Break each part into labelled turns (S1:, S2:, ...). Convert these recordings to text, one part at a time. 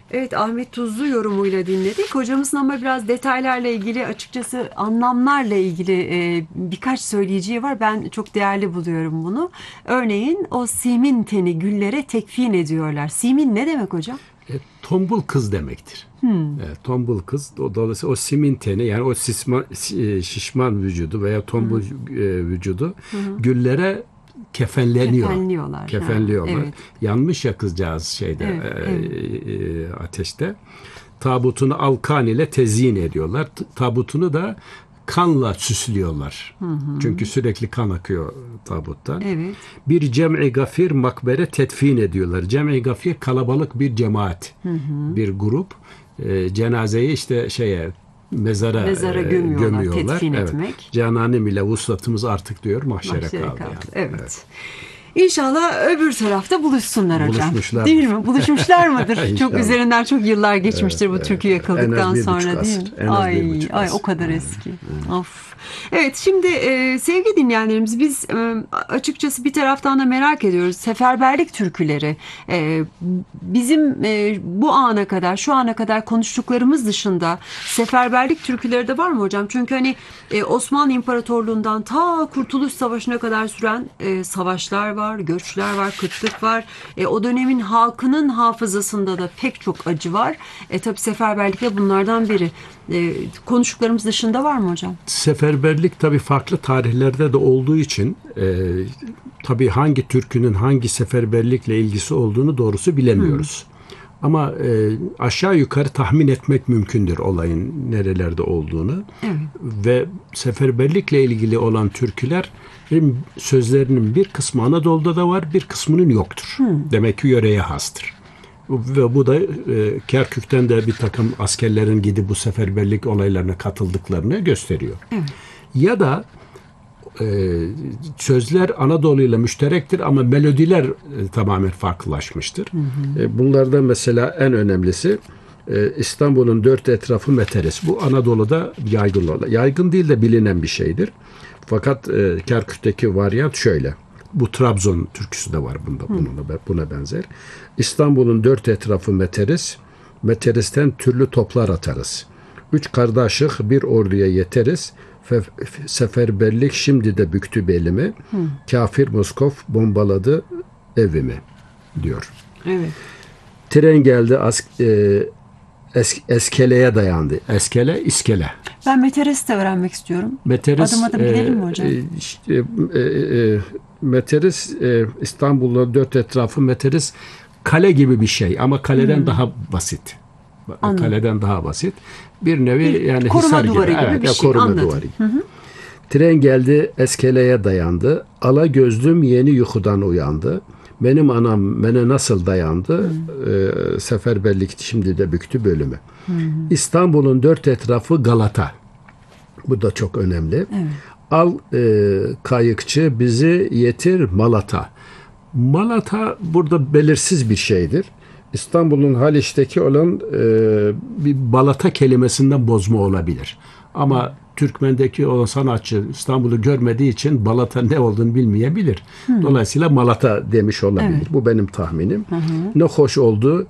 S1: Evet, Ahmet Tuzlu yorumuyla dinledik. Hocamızın ama biraz detaylarla ilgili, açıkçası anlamlarla ilgili birkaç söyleyeceği var. Ben çok değerli buluyorum bunu. Örneğin o simin teni güllere tekfin ediyorlar. Simin ne demek hocam?
S2: Tombul kız demektir. Tombul kız. Dolayısıyla o simin teni, yani o şişman vücudu veya tombul vücudu güllere kefenleniyor.
S1: Kefenliyorlar.
S2: Kefenliyorlar.
S1: Evet.
S2: Yanmış ya kızcağız şeyde,
S1: Evet.
S2: ateşte. Tabutunu alkan ile tezyin ediyorlar. Tabutunu da kanla süslüyorlar. Çünkü sürekli kan akıyor tabuttan.
S1: Evet.
S2: Bir cem'i gafir makbere tedfin ediyorlar. Cem'i gafir kalabalık bir cemaat, bir grup. Cenazeyi işte mezara gömüyorlar.
S1: Tedfin
S2: Evet.
S1: etmek.
S2: Cananem ile vuslatımız artık diyor mahşere kaldı. Yani.
S1: Evet. İnşallah öbür tarafta buluşsunlar hocam.
S2: Buluşmuşlar.
S1: Değil mi? Buluşmuşlar mıdır? Çok
S2: İnşallah.
S1: Üzerinden çok yıllar geçmiştir bu türkü yakıldıktan sonra, değil mi?
S2: Ay,
S1: o kadar eski. Of. Evet, şimdi sevgili dinleyenlerimiz, biz açıkçası bir taraftan da merak ediyoruz. Seferberlik türküleri bizim bu ana kadar, şu ana kadar konuştuklarımız dışında seferberlik türküleri de var mı hocam? Çünkü hani Osmanlı İmparatorluğundan ta Kurtuluş Savaşı'na kadar süren savaşlar var, göçler var, kıtlık var. O dönemin halkının hafızasında da pek çok acı var. Tabii seferberlik de bunlardan biri. Konuştuklarımız dışında var mı hocam?
S2: Seferberlik tabii farklı tarihlerde de olduğu için tabii hangi türkünün hangi seferberlikle ilgisi olduğunu doğrusu bilemiyoruz. Ama aşağı yukarı tahmin etmek mümkündür olayın nerelerde olduğunu.
S1: Evet.
S2: Ve seferberlikle ilgili olan türküler sözlerinin bir kısmı Anadolu'da da var, bir kısmının yoktur. Demek ki yöreye hastır. Ve bu da Kerkük'ten de bir takım askerlerin gidip bu seferberlik olaylarına katıldıklarını gösteriyor.
S1: Evet.
S2: Ya da sözler Anadolu ile müşterektir ama melodiler tamamen farklılaşmıştır. Bunlardan mesela en önemlisi İstanbul'un dört etrafı meteres. Bu Anadolu'da yaygın olan. Yaygın değil de bilinen bir şeydir. Fakat Kerkük'teki varyant şöyle. Bu Trabzon türküsü de var buna benzer. İstanbul'un dört etrafı meteres. Meteresten türlü toplar atarız. Üç kardeşik bir orduya yeteriz. Seferberlik şimdi de büktü belimi. Kafir Moskov bombaladı evimi diyor.
S1: Evet.
S2: Tren geldi eskeleye dayandı. Eskele, iskele.
S1: Ben Meteres'i de öğrenmek istiyorum.
S2: Meteres,
S1: adım adım gidelim mi hocam?
S2: Meteres İstanbul'da dört etrafı Meteres kale gibi bir şey ama kaleden daha basit.
S1: Anladım.
S2: Kaleden daha basit. Bir nevi yani
S1: koruma
S2: hisar
S1: duvarı gibi
S2: evet,
S1: bir şey.
S2: koruma
S1: Anladım.
S2: duvarı. Tren geldi eskeleye dayandı. Ala gözlüm yeni yuhudan uyandı. Benim anam bana nasıl dayandı? Seferberlik şimdi de büktü bölümü. İstanbul'un dört etrafı Galata. Bu da çok önemli.
S1: Evet.
S2: Al kayıkçı bizi yetir Malat'a. Malata burada belirsiz bir şeydir. İstanbul'un Haliç'teki olan bir balata kelimesinden bozma olabilir. Ama Türkmen'deki olan sanatçı İstanbul'u görmediği için balata ne olduğunu bilmeyebilir. Dolayısıyla Malata demiş olabilir.
S1: Evet.
S2: Bu benim tahminim. Ne hoş oldu.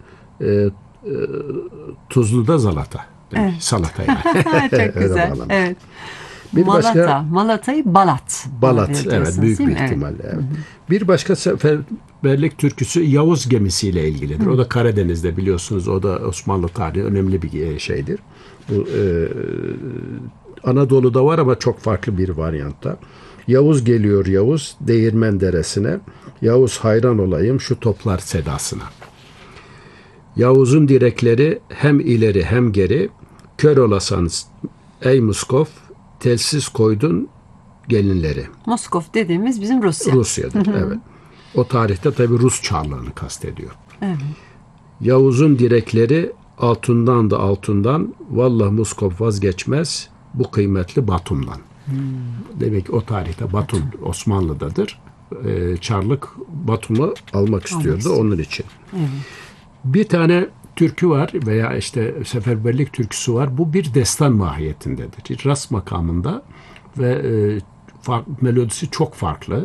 S2: Tuzlu'da zalata.
S1: Evet.
S2: Salata yani.
S1: Çok güzel. Evet.
S2: Bir başka
S1: Malata'yı Balat.
S2: Balat, evet, büyük bir ihtimalle. Evet. Bir başka seferberlik türküsü Yavuz gemisiyle ilgilidir. O da Karadeniz'de, biliyorsunuz. O da Osmanlı tarihi önemli bir şeydir. Bu Anadolu'da var ama çok farklı bir varyantta. Yavuz geliyor Yavuz Değirmen Deresi'ne. Yavuz hayran olayım şu toplar sedasına. Yavuz'un direkleri hem ileri hem geri. Kör olasan ey Muskov telsiz koydun gelinleri.
S1: Moskov dediğimiz bizim Rusya.
S2: Rusya'dır, evet. O tarihte tabi Rus çarlarını kastediyor.
S1: Evet.
S2: Yavuz'un direkleri altından da altından, vallahi Moskov vazgeçmez bu kıymetli Batum'dan. Demek ki o tarihte Batum Osmanlı'dadır. Çarlık Batum'u almak istiyordu onun için.
S1: Evet.
S2: Bir tane türkü var veya işte seferberlik türküsü var. Bu bir destan mahiyetindedir. Rast makamında ve melodisi çok farklı.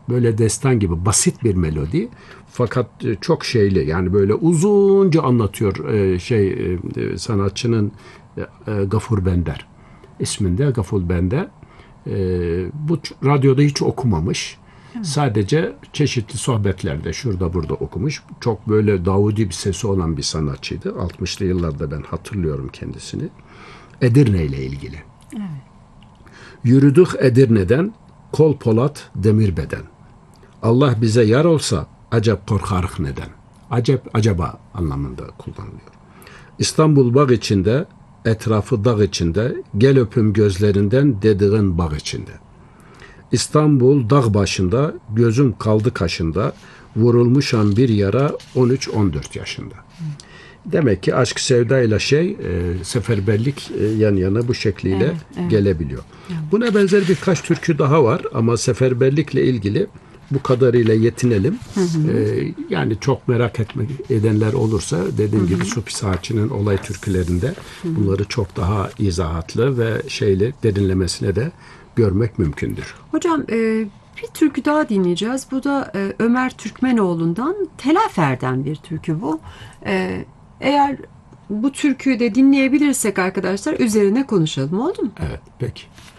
S2: böyle destan gibi basit bir melodi. Fakat çok şeyli, yani böyle uzunca anlatıyor sanatçının Gafur Bender isminde, Gafur Bender. Bu radyoda hiç okumamış. Sadece çeşitli sohbetlerde şurada burada okumuş. Çok böyle Davudi bir sesi olan bir sanatçıydı. 60'lı yıllarda ben hatırlıyorum kendisini. Edirne ile ilgili. Evet. Yürüdük Edirne'den, kol polat demir beden. Allah bize yar olsa acep korkarık neden? Acaba anlamında kullanılıyor. İstanbul bağ içinde, etrafı dağ içinde, gel öpüm gözlerinden dediğin bağ içinde. İstanbul dağ başında, gözüm kaldı kaşında, vurulmuşam bir yara 13-14 yaşında. Demek ki aşk sevdayla seferberlik yan yana bu şekliyle gelebiliyor. Evet. Buna benzer birkaç türkü daha var ama seferberlikle ilgili bu kadarıyla yetinelim. Yani çok merak edenler olursa dediğim gibi Supi Saatçı'nın olay türkülerinde bunları çok daha izahatlı ve derinlemesine de görmek mümkündür.
S1: Hocam bir türkü daha dinleyeceğiz. Bu da Ömer Türkmenoğlu'ndan Telafer'den bir türkü bu. Eğer bu türküyü de dinleyebilirsek arkadaşlar üzerine konuşalım, oldu mu?
S2: Evet, peki.